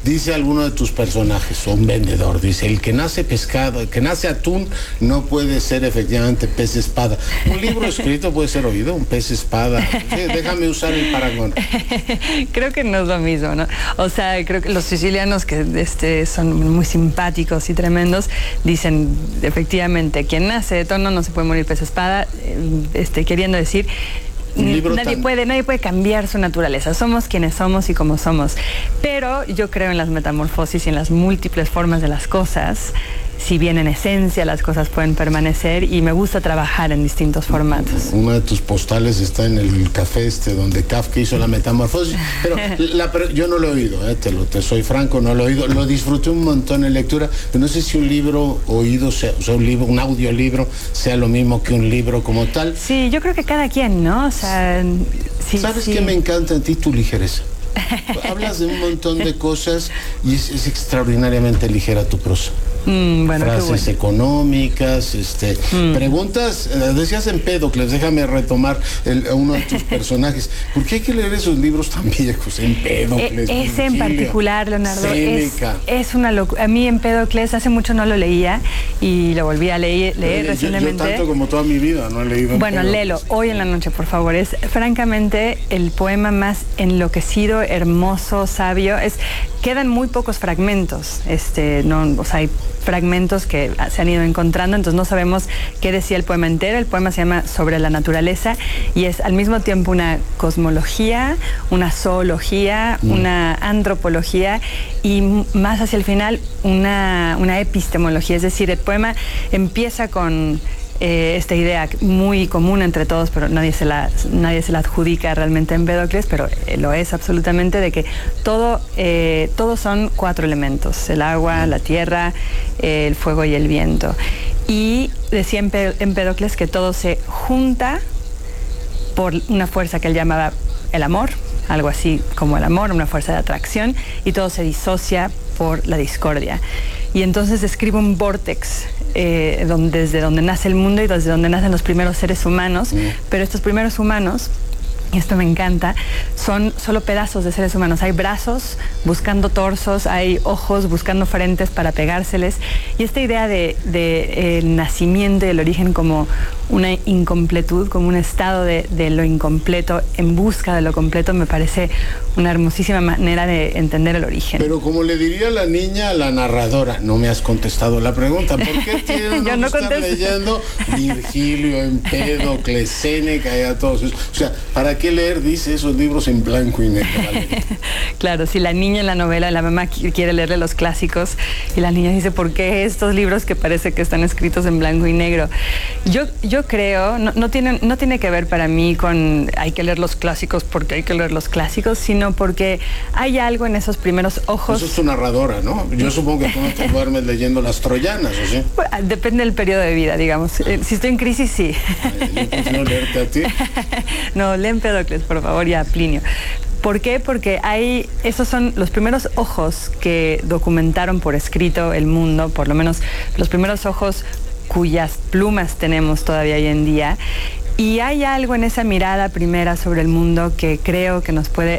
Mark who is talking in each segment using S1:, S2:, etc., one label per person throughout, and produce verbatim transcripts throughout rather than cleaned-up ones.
S1: dice alguno de tus personajes, o un vendedor, dice, el que nace pescado, el que nace atún, no puede ser efectivamente pez espada. Un libro escrito puede ser oído, un pez espada. Sí, déjame usar el parangón.
S2: Creo que no es lo mismo, ¿no? O sea, creo que los sicilianos, que este, son muy simpáticos y tremendos, dicen, efectivamente, quien nace de tono no se puede morir pez espada, este, queriendo decir... Nadie, tan... puede, nadie puede cambiar su naturaleza. Somos quienes somos y como somos. Pero yo creo en las metamorfosis y en las múltiples formas de las cosas. Si bien en esencia las cosas pueden permanecer, y me gusta trabajar en distintos formatos.
S1: Una de tus postales está en el café este donde Kafka hizo la metamorfosis, pero la, yo no lo he oído, eh, te, lo, te soy franco, no lo he oído. Lo disfruté un montón en lectura, pero no sé si un libro oído, sea, o sea, un libro, un audiolibro, sea lo mismo que un libro como tal.
S2: Sí, yo creo que cada quien, ¿no? O sea, sí,
S1: ¿Sabes
S2: sí.
S1: qué me encanta en ti? Tu ligereza. Hablas de un montón de cosas y es, es extraordinariamente ligera tu prosa.
S2: Mm, bueno,
S1: frases
S2: bueno.
S1: económicas, este, mm. preguntas, eh, decías Empédocles, déjame retomar el, uno de tus personajes. ¿Por qué hay que leer esos libros tan viejos? Empédocles,
S2: e ese en particular, Leonardo, es, es una locura. A mí Empédocles hace mucho no lo leía y lo volví a leer, leer recientemente.
S1: Yo, yo tanto como toda mi vida no he leído.
S2: Bueno, léelo hoy en la noche, por favor. Es francamente el poema más enloquecido, hermoso, sabio. Es, quedan muy pocos fragmentos. Este, no, o sea, hay fragmentos que se han ido encontrando, entonces no sabemos qué decía el poema entero. El poema se llama Sobre la naturaleza y es al mismo tiempo una cosmología, una zoología, mm. una antropología y más hacia el final una, una epistemología. Es decir, el poema empieza con eh, esta idea muy común entre todos, pero nadie se la, nadie se la adjudica realmente a Empédocles, pero eh, lo es absolutamente, de que todo, eh, todos son cuatro elementos: el agua, la tierra, eh, el fuego y el viento. Y decía Empédocles que todo se junta por una fuerza que él llamaba el amor, algo así como el amor, una fuerza de atracción, y todo se disocia por la discordia. Y entonces describe un vórtex eh, donde, desde donde nace el mundo y desde donde nacen los primeros seres humanos, mm. pero estos primeros humanos, y esto me encanta, son solo pedazos de seres humanos. Hay brazos buscando torsos, hay ojos buscando frentes para pegárseles, y esta idea de, de el nacimiento y el origen como una incompletud, como un estado de, de lo incompleto en busca de lo completo, me parece una hermosísima manera de entender el origen.
S1: Pero como le diría la niña a la narradora, no me has contestado la pregunta. ¿Por qué tienes
S2: Yo no
S1: que estar leyendo Virgilio, Empédocles, Séneca y a todos esos? O sea, ¿para qué leer, dice, esos libros en blanco y negro?
S2: Claro, si la niña en la novela, la mamá quiere leerle los clásicos y la niña dice, ¿por qué estos libros que parece que están escritos en blanco y negro? Yo, yo creo, no, no, tiene, no tiene que ver para mí con hay que leer los clásicos porque hay que leer los clásicos, sino porque hay algo en esos primeros ojos.
S1: Eso es tu narradora, ¿no? Yo supongo que tú no te duermes leyendo las troyanas, ¿o sí?
S2: Pues, depende del periodo de vida, digamos. Si estoy en crisis, sí.
S1: Ay, yo prefiero leerte a ti.
S2: No, lee Empédocles, por favor, y a Plinio. ¿Por qué? Porque hay, esos son los primeros ojos que documentaron por escrito el mundo, por lo menos los primeros ojos cuyas plumas tenemos todavía hoy en día. Y hay algo en esa mirada primera sobre el mundo que creo que nos puede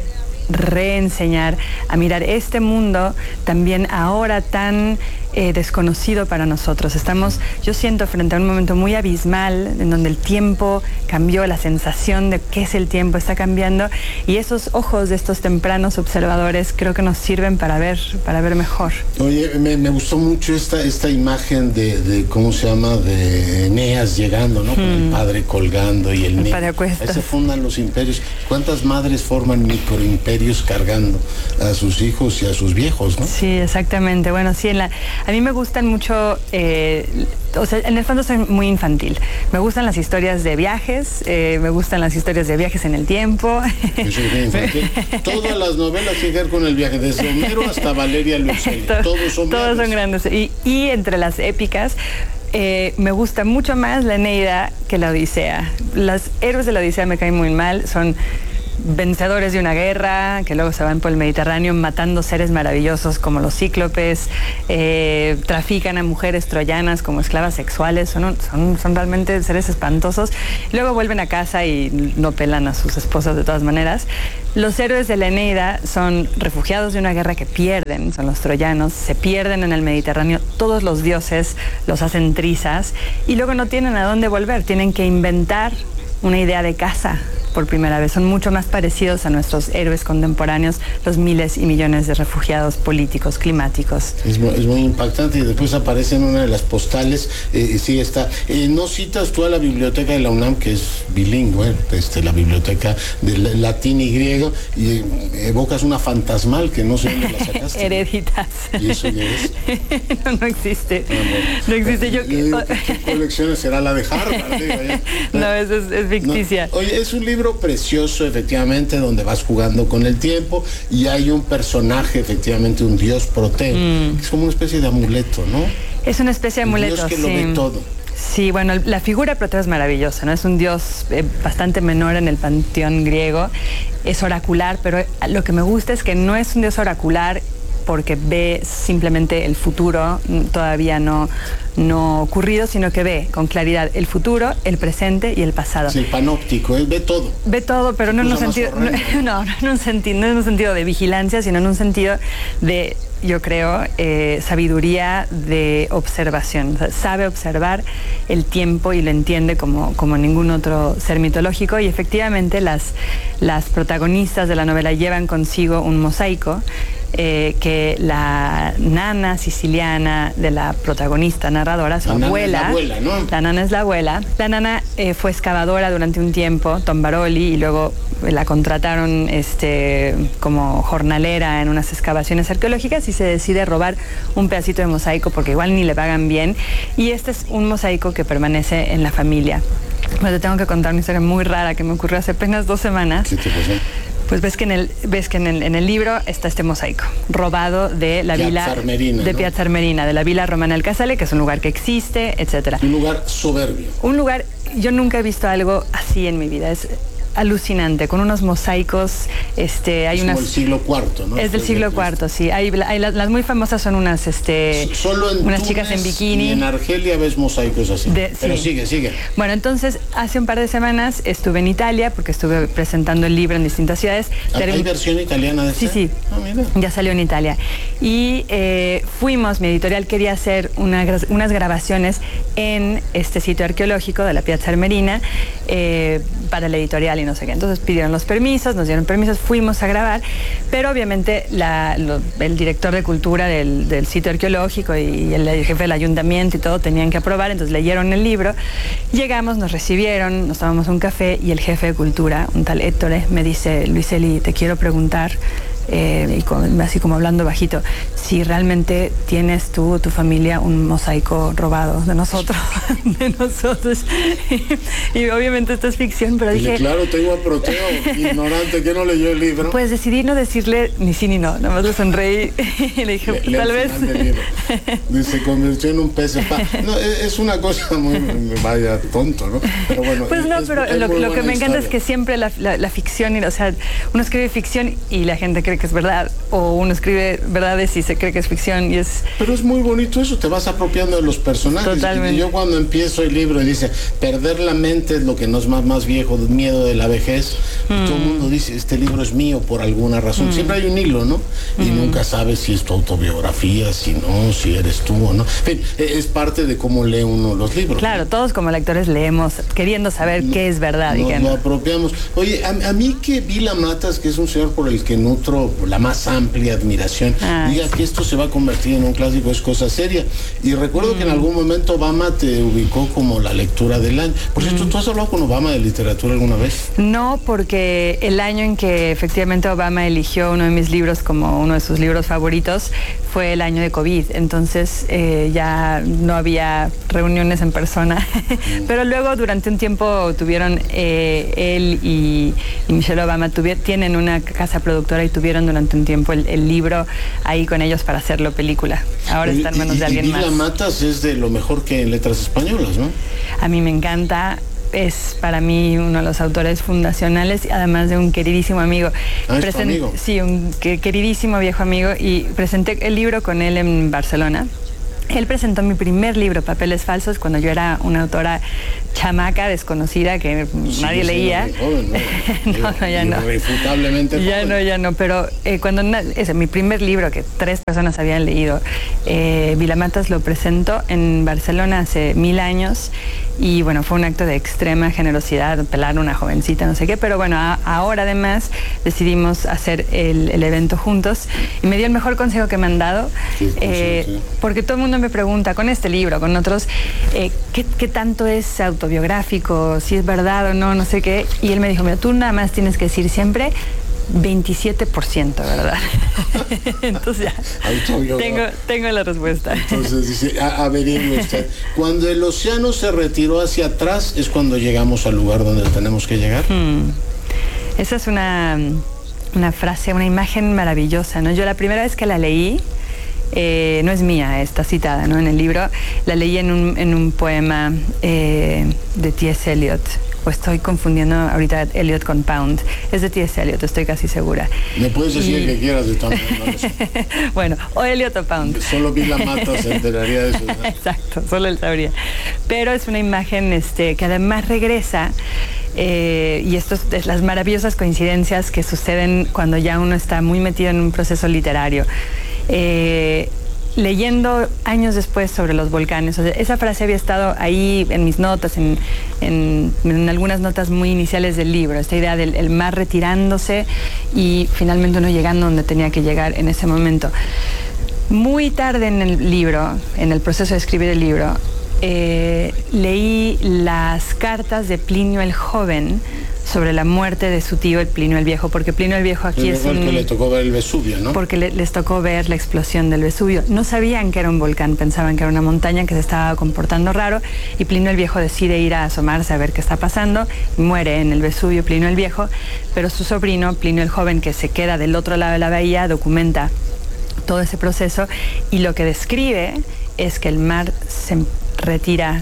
S2: reenseñar a mirar este mundo también ahora tan eh, desconocido para nosotros. Estamos, yo siento, frente a un momento muy abismal en donde el tiempo cambió, la sensación de qué es el tiempo está cambiando, y esos ojos de estos tempranos observadores creo que nos sirven para ver, para ver mejor.
S1: Oye, me, me gustó mucho esta, esta imagen de, de, ¿cómo se llama?, de Eneas llegando, ¿no? Hmm. Con el padre colgando y el,
S2: el
S1: niño.
S2: Padre a cuestas.
S1: Ahí se fundan los imperios. ¿Cuántas madres forman microimperios cargando a sus hijos y a sus viejos, no?
S2: Sí, exactamente. Bueno, sí, en la, a mí me gustan mucho, eh, o sea, en el fondo soy muy infantil. Me gustan las historias de viajes, eh, me gustan las historias de viajes en el tiempo.
S1: Yo soy muy infantil. Todas las novelas tienen que ver con el viaje, desde Homero hasta Valeria Lucelli. Todos son
S2: Todos son grandes. Y, y entre las épicas, Eh, me gusta mucho más la Eneida que la Odisea. Los héroes de la Odisea me caen muy mal, son vencedores de una guerra, que luego se van por el Mediterráneo matando seres maravillosos como los cíclopes, eh, trafican a mujeres troyanas como esclavas sexuales, son, son, son realmente seres espantosos. Luego vuelven a casa y no pelan a sus esposas de todas maneras. Los héroes de la Eneida son refugiados de una guerra que pierden, son los troyanos, se pierden en el Mediterráneo, todos los dioses los hacen trizas y luego no tienen a dónde volver, tienen que inventar una idea de casa por primera vez. Son mucho más parecidos a nuestros héroes contemporáneos, los miles y millones de refugiados políticos, climáticos.
S1: Es muy, es muy impactante y después aparece en una de las postales, eh, sí está. Eh, ¿No citas tú a la biblioteca de la UNAM, que es bilingüe, este, la biblioteca de latín y griego, y eh, evocas una fantasmal que no sé dónde la sacaste?
S2: Hereditas.
S1: ¿Y eso qué es?
S2: no, no existe.
S1: No, no.
S2: no existe. Yo,
S1: yo digo, ¿qué colección será la de Harvard? Digo, ya.
S2: No, eso es, es ficticia.
S1: No. Oye, es un libro precioso, efectivamente, donde vas jugando con el tiempo y hay un personaje, efectivamente, un dios proteo, mm. es como una especie de amuleto, ¿no?
S2: Es una especie de amuleto,
S1: dios que
S2: sí.
S1: lo ve todo.
S2: Sí, bueno, la figura de Proteo es maravillosa, ¿no? Es un dios eh, bastante menor en el panteón griego, es oracular, pero lo que me gusta es que no es un dios oracular porque ve simplemente el futuro todavía no, no ocurrido, sino que ve con claridad el futuro, el presente y el pasado.
S1: Sí, el panóptico, él ve todo.
S2: Ve todo, pero no en, un sentido, no, no, no, en un sentido, no en un sentido de vigilancia, sino en un sentido de, yo creo, eh, sabiduría de observación. O sea, sabe observar el tiempo y lo entiende como, como ningún otro ser mitológico, y efectivamente las, las protagonistas de la novela llevan consigo un mosaico Eh, que la nana siciliana de la protagonista narradora, su
S1: la
S2: abuela,
S1: nana es la abuela, ¿no?
S2: La nana es la abuela. La nana eh, fue excavadora durante un tiempo, Tombaroli, y luego la contrataron este, como jornalera en unas excavaciones arqueológicas y se decide robar un pedacito de mosaico porque igual ni le pagan bien. Y este es un mosaico que permanece en la familia. Pues te tengo que contar una historia muy rara que me ocurrió hace apenas dos semanas.
S1: ¿Qué te pasó?
S2: Pues ves que en el ves que en el, en el libro está este mosaico robado de la
S1: Piazza
S2: vila
S1: Armerina,
S2: de
S1: ¿no?
S2: Piazza Armerina, de la Villa Romana del Casale, que es un lugar que existe, etcétera.
S1: Un lugar soberbio.
S2: Un lugar, yo nunca he visto algo así en mi vida. Es alucinante, con unos mosaicos, este, hay
S1: es
S2: unas...
S1: como el siglo cuarto, ¿no?
S2: Es del siglo cuarto, sí. Hay, hay las, las muy famosas son unas, este,
S1: Solo en
S2: unas
S1: Túnez
S2: chicas en bikini.
S1: Y en Argelia ves mosaicos así. De, Pero sí. sigue, sigue.
S2: Bueno, entonces, hace un par de semanas estuve en Italia, porque estuve presentando el libro en distintas ciudades.
S1: ¿Hay Term... versión italiana de este?
S2: Sí, sí.
S1: Ah, mira.
S2: Ya salió en Italia. Y eh, fuimos, mi editorial quería hacer una, unas grabaciones en este sitio arqueológico de la Piazza Armerina eh, para la editorial y no sé qué. Entonces pidieron los permisos, nos dieron permisos, fuimos a grabar, pero obviamente la, lo, el director de cultura del, del sitio arqueológico y el, el jefe del ayuntamiento y todo tenían que aprobar, entonces leyeron el libro, llegamos, nos recibieron, nos tomamos un café y el jefe de cultura, un tal Ettore, me dice: Luiseli, te quiero preguntar, eh, y con, así como hablando bajito, si realmente tienes tú, tu familia, un mosaico robado de nosotros, de nosotros. Y, y obviamente esto es ficción, pero dije...
S1: Claro, tengo a Proteo, ignorante, que no leyó el libro.
S2: Pues decidí no decirle ni sí ni no, nada más le sonreí y le dije, le,
S1: le
S2: tal vez...
S1: Se convirtió en un pez espada. No, es una cosa muy, vaya, tonto, ¿no? Pero bueno,
S2: pues no,
S1: es,
S2: pero
S1: es
S2: lo, lo que me encanta
S1: historia.
S2: es que siempre la, la, la ficción, o sea, uno escribe ficción y la gente cree que es verdad, o uno escribe verdades y se cree que es ficción y es...
S1: Pero es muy bonito eso, te vas apropiando de los personajes.
S2: Totalmente.
S1: Y yo cuando empiezo el libro y dice, perder la mente es lo que nos más, más viejo, miedo de la vejez, mm. todo el mundo dice, este libro es mío por alguna razón. Mm. Siempre hay un hilo, ¿no? Y mm. nunca sabes si es tu autobiografía, si no, si eres tú o no. En fin, es parte de cómo lee uno los libros.
S2: Claro, ¿no? Todos como lectores leemos queriendo saber no, qué es verdad.
S1: Nos
S2: y qué
S1: lo
S2: no.
S1: apropiamos. Oye, a, a mí que Vila Matas, que es un señor por el que nutro la más amplia admiración, ah, diga sí. que esto se va a convertir en un clásico, es cosa seria. Y recuerdo mm. que en algún momento Obama te ubicó como la lectura del año. Por cierto, mm. ¿tú has hablado con Obama de literatura alguna vez?
S2: No, porque el año en que efectivamente Obama eligió uno de mis libros como uno de sus libros favoritos fue el año de COVID. Entonces eh, ya no había reuniones en persona. Mm. Pero luego durante un tiempo tuvieron, eh, él y, y Michelle Obama tuvi- tienen una casa productora y tuvieron durante un tiempo el, el libro ahí con ellos para hacerlo película. Ahora está en manos
S1: y,
S2: de alguien
S1: y
S2: más.
S1: Vila Matas es de lo mejor que en letras españolas, ¿no?
S2: A mí me encanta. es para mí uno de los autores fundacionales, además de un queridísimo amigo.
S1: Ah, ¿es tu amigo?
S2: Sí, un que, queridísimo viejo amigo, y presenté el libro con él en Barcelona. Él presentó mi primer libro, Papeles Falsos, cuando yo era una autora chamaca, desconocida, que sí, nadie leía.
S1: Joven, ¿no?
S2: no, no, ya no.
S1: Irrefutablemente
S2: ya
S1: joven.
S2: no, ya no, pero eh, cuando ese, mi primer libro, que tres personas habían leído, eh, Vilamatas lo presentó en Barcelona hace mil años, y bueno, fue un acto de extrema generosidad, pelar a una jovencita, no sé qué, pero bueno, a, ahora además decidimos hacer el, el evento juntos, y me dio el mejor consejo que me han dado,
S1: sí,
S2: eh, sí. porque todo el mundo me pregunta, con este libro, con otros, eh, ¿qué, ¿qué tanto es autobiográfico? Si es verdad o no, no sé qué. Y él me dijo, mira, tú nada más tienes que decir siempre veintisiete por ciento, ¿verdad? Entonces ya, tengo, tengo la respuesta.
S1: Entonces dice, averigüe usted. Cuando el océano se retiró hacia atrás es cuando llegamos al lugar donde tenemos que llegar.
S2: Hmm. Esa es una, una frase, una imagen maravillosa, ¿no? Yo la primera vez que la leí, Eh, no es mía, está citada, ¿no? En el libro, la leí en un, en un poema eh, de T S Eliot, o estoy confundiendo ahorita Eliot con Pound, es de T S Eliot, estoy casi segura.
S1: Me puedes decir
S2: y...
S1: el que quieras de tanto.
S2: Bueno, o Eliot o Pound.
S1: Solo Vilamatas se enteraría de eso, ¿no?
S2: Exacto, solo él sabría. Pero es una imagen este, que además regresa. Eh, y esto es, es las maravillosas coincidencias que suceden cuando ya uno está muy metido en un proceso literario. Eh, leyendo años después sobre los volcanes, o sea, esa frase había estado ahí en mis notas, en, en, en algunas notas muy iniciales del libro, esta idea del el mar retirándose y finalmente uno llegando donde tenía que llegar en ese momento. Muy tarde en el libro, en el proceso de escribir el libro, eh, leí las cartas de Plinio el Joven sobre la muerte de su tío, el Plinio el Viejo, porque Plinio el Viejo aquí
S1: es un...
S2: que
S1: le tocó ver el Vesubio, ¿no?
S2: Porque le, les tocó ver la explosión del Vesubio. No sabían que era un volcán, pensaban que era una montaña que se estaba comportando raro, y Plinio el Viejo decide ir a asomarse a ver qué está pasando, y muere en el Vesubio Plinio el Viejo, pero su sobrino, Plinio el Joven, que se queda del otro lado de la bahía, documenta todo ese proceso, y lo que describe es que el mar se retira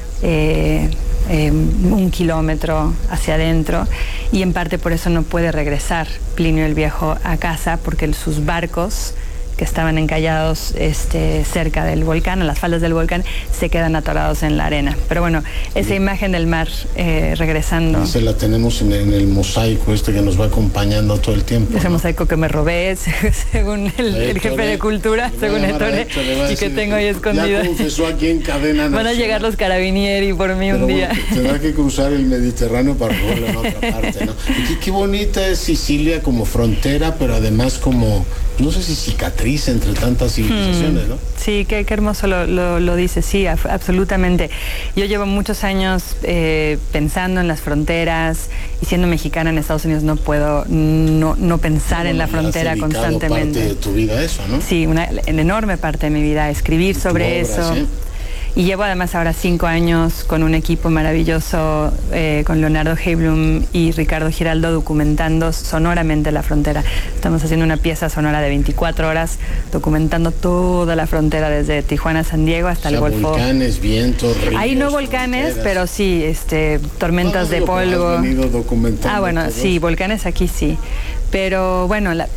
S2: eh, eh, un kilómetro hacia adentro, y en parte por eso no puede regresar Plinio el Viejo a casa, porque sus barcos que estaban encallados este, cerca del volcán, en las faldas del volcán, se quedan atorados en la arena. Pero bueno, esa imagen del mar eh, regresando.
S1: Esa la tenemos en, en el mosaico este que nos va acompañando todo el tiempo.
S2: Ese
S1: ¿no?
S2: mosaico que me robé, según el, el jefe de cultura, según Ettore, y que tengo ahí escondido.
S1: Ya confesó aquí en Cadena Nacional.
S2: Van a llegar los carabinieri por mí. Pero un día.
S1: Bueno, tendrá que cruzar el Mediterráneo para robarlo en otra parte, ¿no? Y qué, qué bonita es Sicilia como frontera, pero además como, no sé si cicatriz entre tantas civilizaciones, ¿no?
S2: Sí, qué, qué hermoso lo, lo, lo dice, sí, af, absolutamente. Yo llevo muchos años eh, pensando en las fronteras, y siendo mexicana en Estados Unidos no puedo no, no pensar bueno, en la frontera constantemente.
S1: Parte de tu vida eso, ¿no?
S2: Sí, una en enorme parte de mi vida, escribir sobre obra, eso. ¿Sí? Y llevo además ahora cinco años con un equipo maravilloso, eh, con Leonardo Heiblum y Ricardo Giraldo, documentando sonoramente la frontera. Estamos haciendo una pieza sonora de veinticuatro horas, documentando toda la frontera, desde Tijuana a San Diego hasta
S1: o sea,
S2: el Golfo.
S1: Volcanes, vientos, ríos.
S2: Hay no volcanes, fronteras. Pero sí, este, tormentas no, de polvo.
S1: Has venido documentando
S2: ah, bueno, todos. Sí, volcanes aquí sí. Pero bueno, la,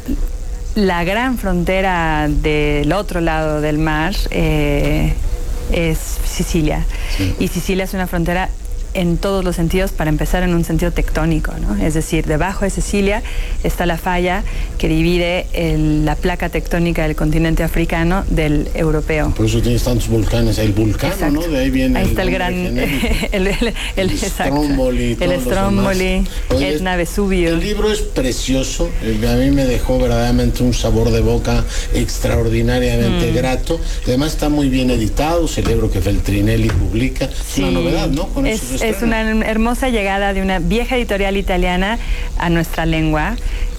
S2: la gran frontera del otro lado del mar eh, es Sicilia. Sí. Y Sicilia es una frontera en todos los sentidos, para empezar en un sentido tectónico, ¿no? Es decir, debajo de Sicilia está la falla que divide el, la placa tectónica del continente africano del europeo.
S1: Por eso tienes tantos volcanes, el vulcano,
S2: exacto.
S1: ¿no? De ahí viene
S2: ahí
S1: el
S2: está el gran, el, el, el, el Stromboli, el Stromboli, Etna, Vesubio.
S1: El libro es precioso, a mí me dejó verdaderamente un sabor de boca extraordinariamente mm. grato. Además está muy bien editado, celebro que Feltrinelli publica, es
S2: sí.
S1: una novedad, ¿no? Con
S2: es, Es una hermosa llegada de una vieja editorial italiana a nuestra lengua.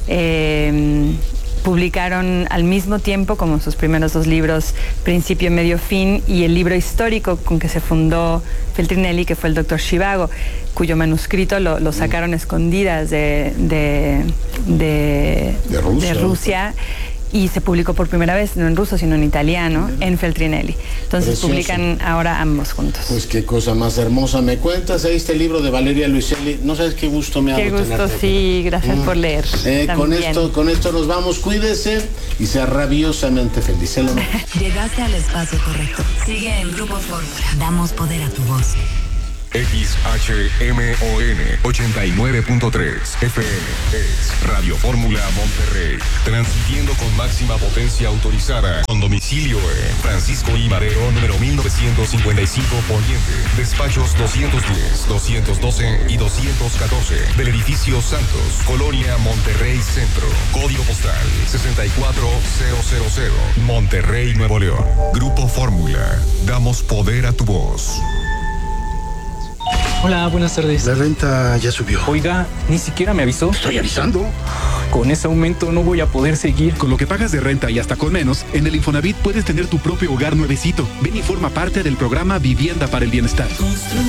S2: Eh, publicaron al mismo tiempo, como sus primeros dos libros, Principio, Medio, Fin, y el libro histórico con que se fundó Feltrinelli, que fue el doctor Zhivago, cuyo manuscrito lo, lo sacaron escondidas de, de, de,
S1: de Rusia.
S2: De Rusia. y se publicó por primera vez, no en ruso, sino en italiano, en Feltrinelli. Entonces
S1: Precioso.
S2: publican ahora ambos juntos.
S1: Pues qué cosa más hermosa. ¿Me cuentas ahí este libro de Valeria Luiselli? No sabes qué gusto me ha
S2: Qué
S1: dado
S2: gusto,
S1: tenerte aquí.
S2: sí, gracias mm. por leer.
S1: Eh, con, esto, con esto nos vamos, cuídese y sea rabiosamente feliz.
S3: Llegaste al espacio correcto. Sigue en Grupo Fórmula. Damos poder a tu voz.
S4: X H M O N ochenta y nueve punto tres F M es Radio Fórmula Monterrey, transmitiendo con máxima potencia autorizada, con domicilio en Francisco I. Madero, número mil novecientos cincuenta y cinco Poniente, despachos doscientos diez, doscientos doce y doscientos catorce, del edificio Santos, Colonia Monterrey Centro, código postal sesenta y cuatro mil, Monterrey, Nuevo León. Grupo Fórmula, damos poder a tu voz.
S5: Hola, buenas tardes.
S6: La renta ya subió.
S5: Oiga, ni siquiera me avisó.
S6: Estoy avisando.
S5: Con ese aumento no voy a poder seguir.
S6: Con lo que pagas de renta y hasta con menos, en el Infonavit puedes tener tu propio hogar nuevecito. Ven y forma parte del programa Vivienda para el Bienestar.